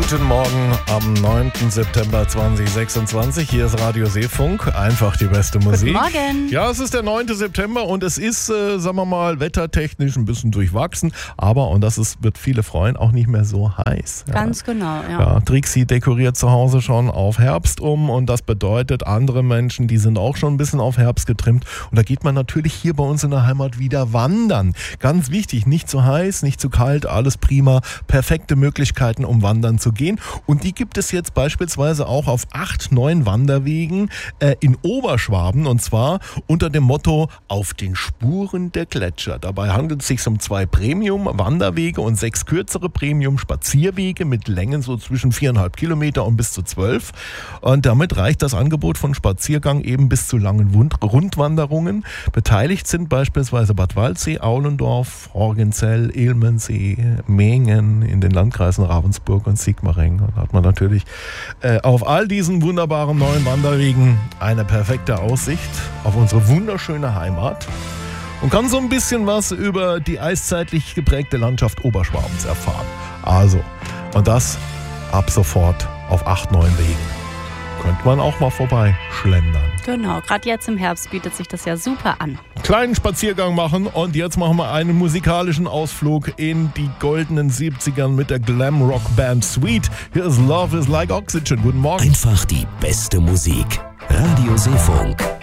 Guten Morgen am 9. September 2026. Hier ist Radio Seefunk. Einfach die beste Musik. Guten Morgen. Ja, es ist der 9. September und es ist, sagen wir mal, wettertechnisch ein bisschen durchwachsen. Aber, und wird viele freuen, auch nicht mehr so heiß. Ja. Ganz genau, ja. Ja, Trixie dekoriert zu Hause schon auf Herbst um und das bedeutet, andere Menschen, die sind auch schon ein bisschen auf Herbst getrimmt. Und da geht man natürlich hier bei uns in der Heimat wieder wandern. Ganz wichtig, nicht zu heiß, nicht zu kalt, alles prima. Perfekte Möglichkeiten, um wandern zu gehen. Und die gibt es jetzt beispielsweise auch auf 8, 9 Wanderwegen in Oberschwaben, und zwar unter dem Motto Auf den Spuren der Gletscher. Dabei handelt es sich um 2 Premium-Wanderwege und 6 kürzere Premium-Spazierwege mit Längen so zwischen 4,5 Kilometer und bis zu 12. Und damit reicht das Angebot von Spaziergang eben bis zu langen Rundwanderungen. Beteiligt sind beispielsweise Bad Waldsee, Aulendorf, Horgenzell, Ilmensee, Mengen in den Landkreisen Ravensburg und Sigmaringen. Da hat man natürlich auf all diesen wunderbaren neuen Wanderwegen eine perfekte Aussicht auf unsere wunderschöne Heimat und kann so ein bisschen was über die eiszeitlich geprägte Landschaft Oberschwabens erfahren. Also, und das ab sofort auf 8, 9 Wegen. Könnte man auch mal vorbei schlendern. Genau, gerade jetzt im Herbst bietet sich das ja super an. Kleinen Spaziergang machen und jetzt machen wir einen musikalischen Ausflug in die goldenen 70ern mit der Glam-Rock-Band Sweet. Hier ist Love is Like Oxygen. Guten Morgen. Einfach die beste Musik. Radio Seefunk.